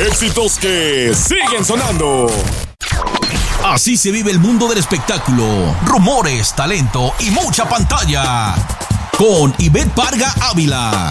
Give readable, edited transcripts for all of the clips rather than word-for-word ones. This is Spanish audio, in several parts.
Éxitos que siguen sonando. Así se vive el mundo del espectáculo. Rumores, talento y mucha pantalla. Con Ivette Parga Ávila.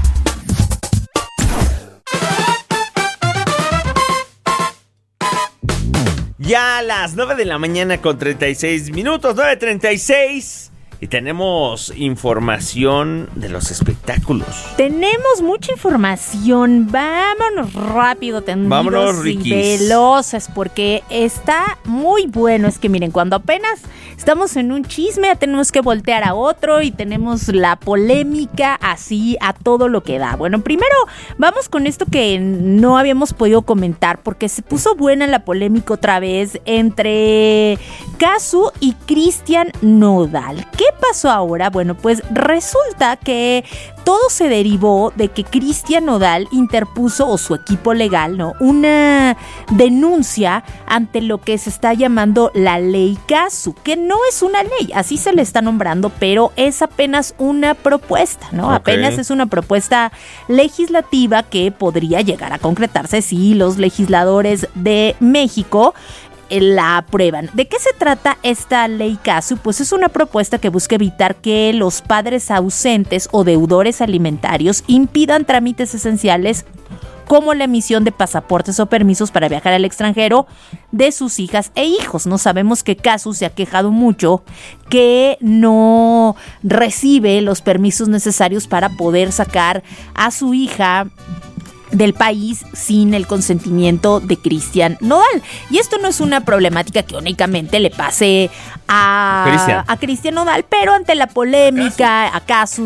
Ya a las 9 de la mañana con 36 minutos, 9:36. Y tenemos información de los espectáculos. Tenemos mucha información. Vámonos rápido, tendidos. Vámonos, y Riquis. veloces, porque está muy bueno. Es que miren, cuando apenas estamos en un chisme, ya tenemos que voltear a otro y tenemos la polémica así a todo lo que da. Bueno, primero vamos con esto que no habíamos podido comentar, porque se puso buena la polémica otra vez entre Casu y Cristian Nodal. ¿Qué pasó ahora? Bueno, pues resulta que todo se derivó de que Cristian Nodal interpuso, o su equipo legal, ¿no?, una denuncia ante lo que se está llamando la ley Casu, que no es una ley, así se le está nombrando, pero es apenas una propuesta, ¿no? Okay. Apenas es una propuesta legislativa que podría llegar a concretarse si los legisladores de México la aprueban. ¿De qué se trata esta ley Casu? Pues es una propuesta que busca evitar que los padres ausentes o deudores alimentarios impidan trámites esenciales como la emisión de pasaportes o permisos para viajar al extranjero de sus hijas e hijos. No sabemos que Casu se ha quejado mucho que no recibe los permisos necesarios para poder sacar a su hija del país sin el consentimiento de Cristian Nodal. Y esto no es una problemática que únicamente le pase a Cristian Nodal, pero ante la polémica, a Casu,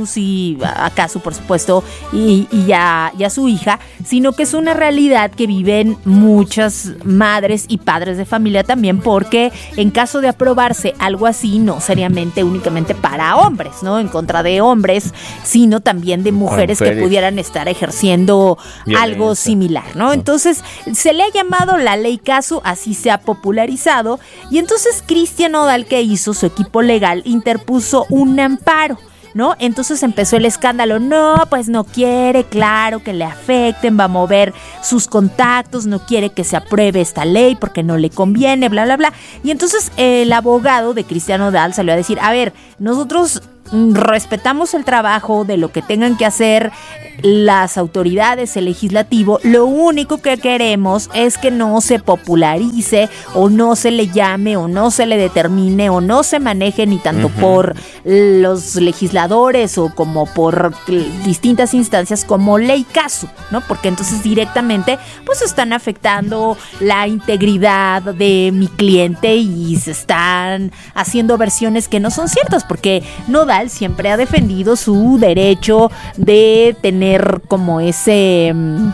por supuesto, y a su hija, sino que es una realidad que viven muchas madres y padres de familia también, porque en caso de aprobarse algo así, no seriamente únicamente para hombres, ¿no?, en contra de hombres, sino también de mujeres que pudieran estar ejerciendo algo similar, ¿no? Entonces, se le ha llamado la ley Casu, así se ha popularizado, y entonces Cristian Nodal, ¿qué hizo? Su equipo legal interpuso un amparo, ¿no? Entonces empezó el escándalo. No, pues no quiere, claro, que le afecten, va a mover sus contactos, no quiere que se apruebe esta ley porque no le conviene, bla, bla, bla. Y entonces el abogado de Cristian Nodal salió a decir, a ver, nosotros respetamos el trabajo de lo que tengan que hacer las autoridades, el legislativo. Lo único que queremos es que no se popularice o no se le llame o no se le determine o no se maneje ni tanto por los legisladores o como por distintas instancias como ley Casu, ¿no? Porque entonces directamente pues están afectando la integridad de mi cliente y se están haciendo versiones que no son ciertas, porque Nodal siempre ha defendido su derecho de tener como ese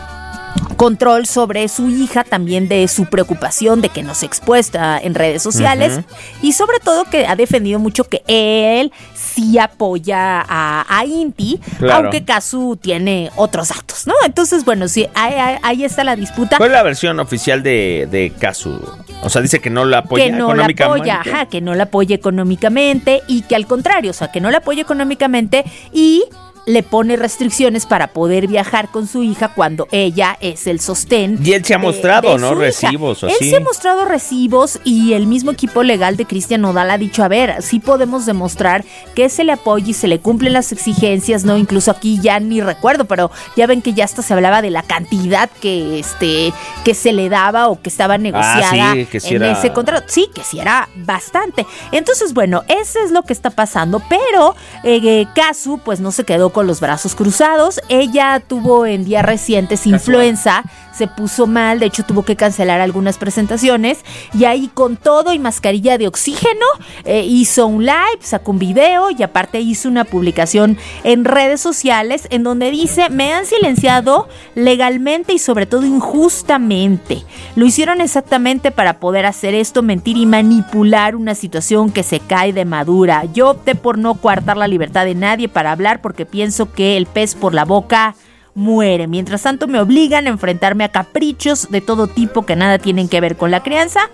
control sobre su hija, también de su preocupación de que no se expuesta en redes sociales, y sobre todo que ha defendido mucho que él sí apoya a Inti, claro, aunque Casu tiene otros datos, ¿no? Entonces, bueno, sí, ahí está la disputa. ¿Cuál es la versión oficial de Casu? O sea, dice que no la apoya económicamente. Que no la apoya económicamente y que al contrario, o sea, que no la apoya económicamente y le pone restricciones para poder viajar con su hija cuando ella es el sostén. Y él se ha mostrado, ¿no? Recibos o así. Él se ha mostrado recibos y el mismo equipo legal de Cristian Nodal ha dicho, a ver, sí podemos demostrar que se le apoya y se le cumplen las exigencias, ¿no? Incluso aquí ya ni recuerdo, pero ya ven que ya hasta se hablaba de la cantidad que se le daba o que estaba negociada en ese contrato. Sí, que sí era bastante. Entonces, bueno, eso es lo que está pasando, pero Casu pues no se quedó con los brazos cruzados. Ella tuvo en días recientes influenza, se puso mal, de hecho tuvo que cancelar algunas presentaciones y ahí con todo y mascarilla de oxígeno hizo un live, sacó un video y aparte hizo una publicación en redes sociales en donde dice, me han silenciado legalmente y sobre todo injustamente. Lo hicieron exactamente para poder hacer esto, mentir y manipular una situación que se cae de madura. Yo opté por no coartar la libertad de nadie para hablar porque pienso que el pez por la boca muere. Mientras tanto me obligan a enfrentarme a caprichos de todo tipo que nada tienen que ver con la crianza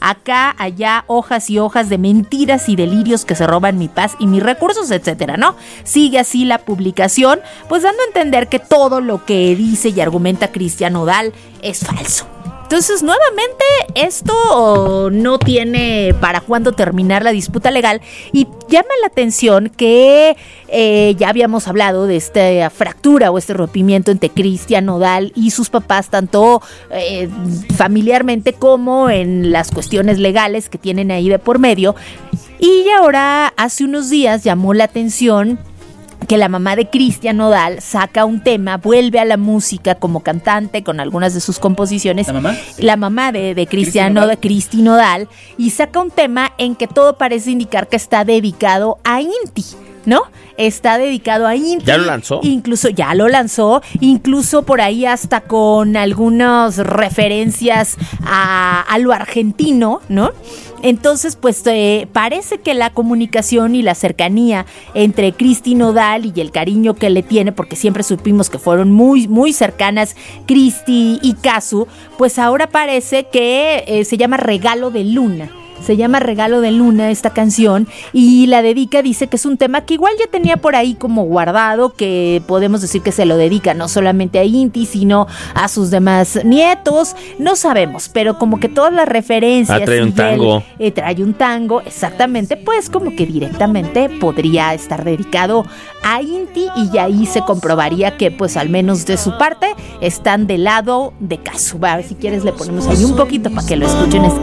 acá, allá, hojas y hojas de mentiras y delirios que se roban mi paz y mis recursos, etcétera, ¿no? Sigue así la publicación, pues dando a entender que todo lo que dice y argumenta Cristian Nodal es falso. Entonces, nuevamente, esto no tiene para cuándo terminar la disputa legal y llama la atención que ya habíamos hablado de esta fractura o este rompimiento entre Cristian Nodal y sus papás, tanto familiarmente como en las cuestiones legales que tienen ahí de por medio. Y ahora, hace unos días, llamó la atención que la mamá de Cristian Nodal saca un tema, vuelve a la música como cantante con algunas de sus composiciones. ¿La mamá? La mamá de Cristian Nodal, Cristi Nodal, y saca un tema en que todo parece indicar que está dedicado a Inti, ¿no? Está dedicado a Inti. ¿Ya lo lanzó? Incluso ya lo lanzó, incluso por ahí hasta con algunas referencias a lo argentino, ¿no? Entonces, pues parece que la comunicación y la cercanía entre Cristi Nodal y el cariño que le tiene, porque siempre supimos que fueron muy, muy cercanas Cristi y Casu, pues ahora parece que se llama Regalo de Luna. Se llama Regalo de Luna esta canción y la dedica, dice que es un tema que igual ya tenía por ahí como guardado, que podemos decir que se lo dedica no solamente a Inti, sino a sus demás nietos, no sabemos, pero como que todas las referencias... trae un tango. Trae un tango, exactamente, pues como que directamente podría estar dedicado a Inti y ahí se comprobaría que pues al menos de su parte están del lado de Casu. A ver si quieres le ponemos ahí un poquito para que lo escuchen. Es